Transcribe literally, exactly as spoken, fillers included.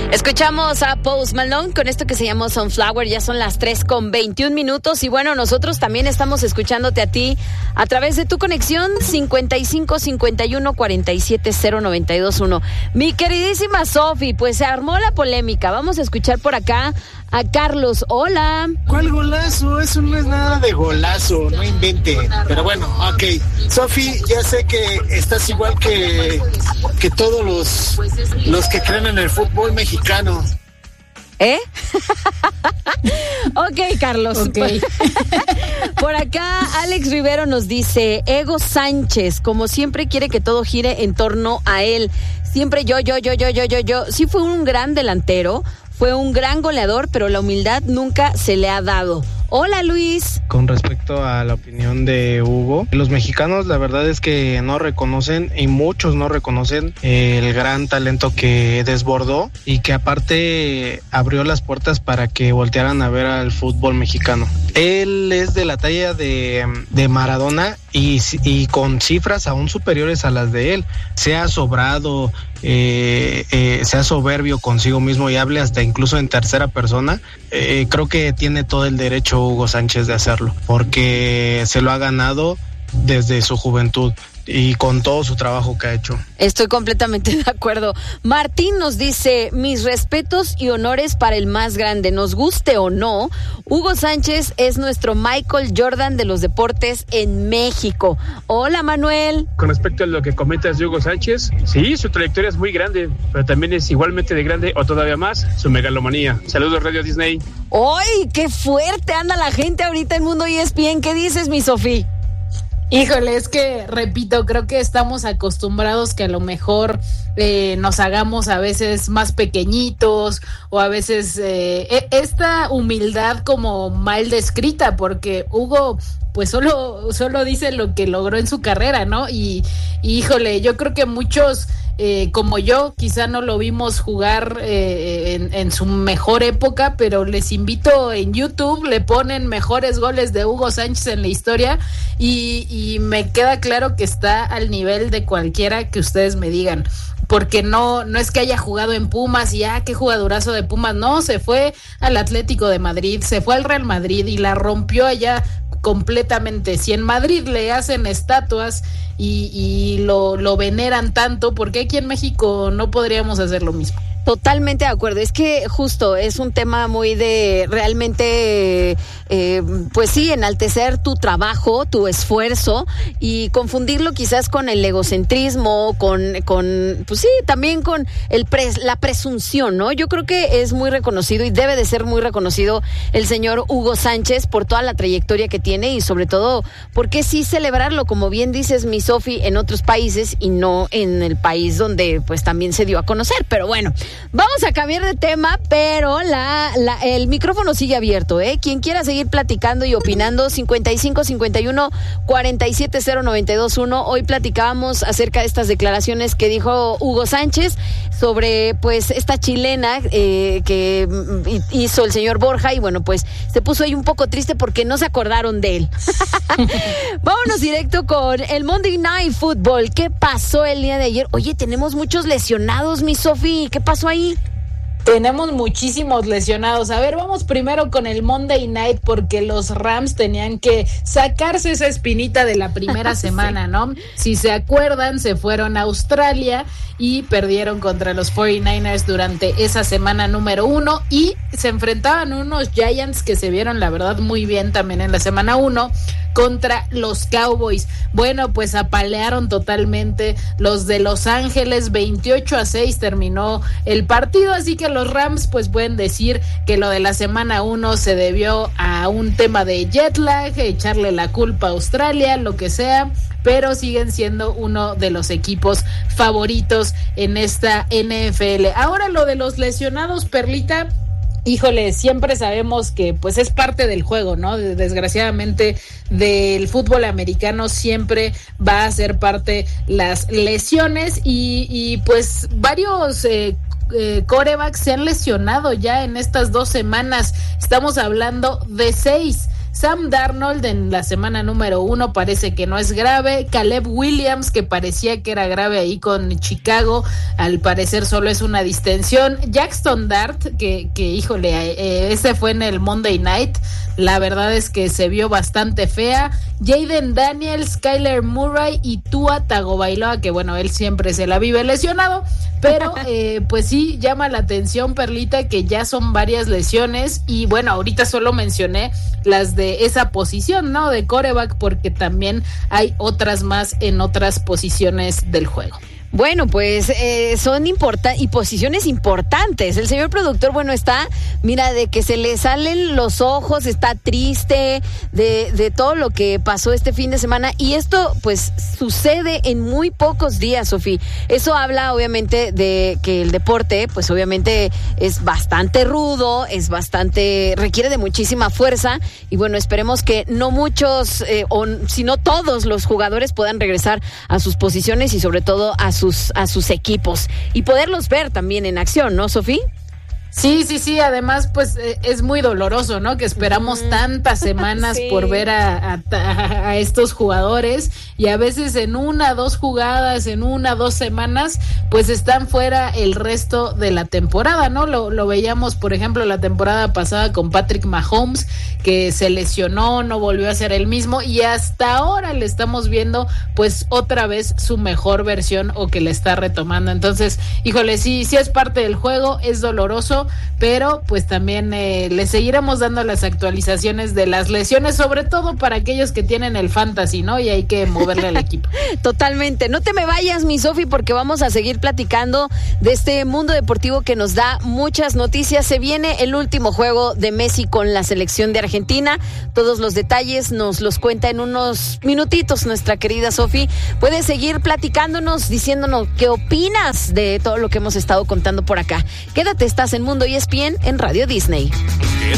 Escuchamos a Post Malone con esto que se llama Sunflower. Ya son las tres con veintiún minutos y bueno, nosotros también estamos escuchándote a ti a través de tu conexión cincuenta y cinco cincuenta y uno cuarenta y siete cero noventa y dos uno. Mi queridísima Sofi, pues se armó la polémica. Vamos a escuchar por acá a Carlos. Hola. ¿Cuál golazo? Eso no es nada de golazo, no invente. Pero bueno, ok. Sofi, ya sé que estás igual que, que todos los, los que creen en el fútbol mexicano. ¿Eh? Ok, Carlos. Okay. Por acá, Alex Rivero nos dice, Ego Sánchez, como siempre quiere que todo gire en torno a él. Siempre yo, yo, yo, yo, yo, yo, yo. Sí fue un gran delantero, fue un gran goleador, pero la humildad nunca se le ha dado. Hola, Luis. Con respecto a la opinión de Hugo, los mexicanos la verdad es que no reconocen, y muchos no reconocen, el gran talento que desbordó y que aparte abrió las puertas para que voltearan a ver al fútbol mexicano. Él es de la talla de, de Maradona y, y con cifras aún superiores a las de él. Sea sobrado, eh, eh, sea soberbio consigo mismo y hable hasta incluso en tercera persona, eh, creo que tiene todo el derecho Hugo Sánchez de hacerlo, porque se lo ha ganado desde su juventud y con todo su trabajo que ha hecho. Estoy completamente de acuerdo. Martín nos dice, mis respetos y honores para el más grande, nos guste o no, Hugo Sánchez es nuestro Michael Jordan de los deportes en México. Hola, Manuel. Con respecto a lo que comentas de Hugo Sánchez, sí, su trayectoria es muy grande, pero también es igualmente de grande, o todavía más, su megalomanía. Saludos, Radio Disney. ¡Ay, qué fuerte anda la gente ahorita en Mundo E S P N! ¿Qué dices, mi Sofí? Híjole, es que, repito, creo que estamos acostumbrados que a lo mejor eh, nos hagamos a veces más pequeñitos o a veces eh, esta humildad como mal descrita, porque Hugo pues solo, solo dice lo que logró en su carrera, ¿no? Y, y híjole, yo creo que muchos eh, como yo quizá no lo vimos jugar eh, en, en su mejor época, pero les invito en YouTube, le ponen mejores goles de Hugo Sánchez en la historia y, y me queda claro que está al nivel de cualquiera que ustedes me digan, porque no, no es que haya jugado en Pumas y ah, qué jugadorazo de Pumas, no, se fue al Atlético de Madrid, se fue al Real Madrid y la rompió allá completamente. Si en Madrid le hacen estatuas y, y lo, lo veneran tanto, ¿por qué aquí en México no podríamos hacer lo mismo? Totalmente de acuerdo, es que justo es un tema muy de realmente, eh, pues sí, enaltecer tu trabajo, tu esfuerzo y confundirlo quizás con el egocentrismo, con, con pues sí, también con el pres, la presunción, ¿no? Yo creo que es muy reconocido y debe de ser muy reconocido el señor Hugo Sánchez por toda la trayectoria que tiene y sobre todo porque sí celebrarlo, como bien dices, mi Sofi, en otros países y no en el país donde pues también se dio a conocer, pero bueno. Vamos a cambiar de tema, pero la, la el micrófono sigue abierto, ¿eh? Quien quiera seguir platicando y opinando, cincuenta y cinco cincuenta y uno cuarenta y siete cero noventa y dos uno. Hoy platicábamos acerca de estas declaraciones que dijo Hugo Sánchez sobre, pues, esta chilena eh, que hizo el señor Borja y, bueno, pues, se puso ahí un poco triste porque no se acordaron de él. Vámonos directo con el Monday Night Football. ¿Qué pasó el día de ayer? Oye, tenemos muchos lesionados, mi Sofi. ¿Qué pasó ahí? Tenemos muchísimos lesionados. A ver, vamos primero con el Monday Night porque los Rams tenían que sacarse esa espinita de la primera semana, sí. ¿no? Si se acuerdan, se fueron a Australia y perdieron contra los cuarenta y nueve ers durante esa semana número uno y se enfrentaban unos Giants que se vieron, la verdad, muy bien también en la semana uno contra los Cowboys. Bueno, pues apalearon totalmente los de Los Ángeles, veintiocho a seis terminó el partido, así que los Rams pues pueden decir que lo de la semana uno se debió a un tema de jet lag, echarle la culpa a Australia, lo que sea, pero siguen siendo uno de los equipos favoritos en esta N F L. Ahora lo de los lesionados, Perlita, híjole, siempre sabemos que pues es parte del juego, ¿no? Desgraciadamente del fútbol americano siempre va a ser parte las lesiones y, y pues varios eh, eh, quarterbacks se han lesionado ya en estas dos semanas. Estamos hablando de seis. Sam Darnold en la semana número uno parece que no es grave. Caleb Williams, que parecía que era grave ahí con Chicago, al parecer solo es una distensión. Jackson Dart, que, que híjole, eh, ese fue en el Monday Night, la verdad es que se vio bastante fea. Jaden Daniels, Kyler Murray y Tua Tagovailoa, que bueno, él siempre se la vive lesionado, pero eh, pues sí llama la atención, Perlita, que ya son varias lesiones. Y bueno, ahorita solo mencioné las de esa posición, ¿no? De quarterback, porque también hay otras más en otras posiciones del juego. Bueno, pues eh, son importantes y posiciones importantes. El señor productor, bueno, está, mira, de que se le salen los ojos, está triste de, de todo lo que pasó este fin de semana. Y esto, pues, sucede en muy pocos días, Sofía. Eso habla, obviamente, de que el deporte, pues, obviamente, es bastante rudo, es bastante, requiere de muchísima fuerza. Y bueno, esperemos que no muchos, eh, o sino todos los jugadores puedan regresar a sus posiciones y sobre todo a sus a sus equipos y poderlos ver también en acción, ¿no, Sofía? Sí, sí, sí, además pues eh, es muy doloroso, ¿no? Que esperamos mm. tantas semanas sí. por ver a, a, a estos jugadores y a veces en una, dos jugadas, en una, dos semanas, pues están fuera el resto de la temporada, ¿no? Lo, lo veíamos, por ejemplo, la temporada pasada con Patrick Mahomes, que se lesionó, no volvió a ser el mismo y hasta ahora le estamos viendo pues otra vez su mejor versión o que le está retomando. Entonces, híjole, sí, sí es parte del juego, es doloroso, pero pues también eh, le seguiremos dando las actualizaciones de las lesiones, sobre todo para aquellos que tienen el fantasy, ¿no? Y hay que moverle al equipo. Totalmente. No te me vayas, mi Sofi, porque vamos a seguir platicando de este mundo deportivo que nos da muchas noticias. Se viene el último juego de Messi con la selección de Argentina. Todos los detalles nos los cuenta en unos minutitos nuestra querida Sofi. Puedes seguir platicándonos, diciéndonos qué opinas de todo lo que hemos estado contando por acá. Quédate, estás en Mundo E S P N en Radio Disney.